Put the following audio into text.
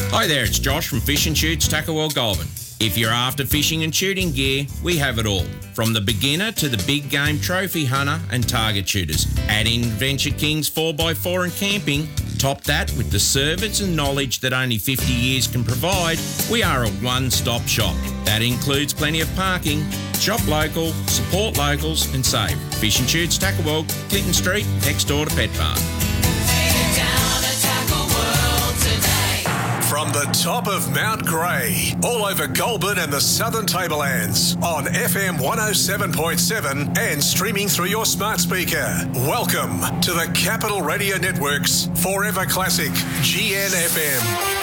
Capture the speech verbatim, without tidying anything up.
Hi there, it's Josh from Fish and Shoots Tackle World Goulburn. If you're after fishing and shooting gear, we have it all. From the beginner to the big game trophy hunter and target shooters. Add in Venture King's four by four and camping. Top that with the service and knowledge that only fifty years can provide. We are a one-stop shop. That includes plenty of parking. Shop local, support locals and save. Fish and Shoots Tackle World, Clinton Street, next door to Pet Park. From the top of Mount Grey, all over Goulburn and the Southern Tablelands, on F M one oh seven point seven and streaming through your smart speaker. Welcome to the Capital Radio Network's Forever Classic G N F M.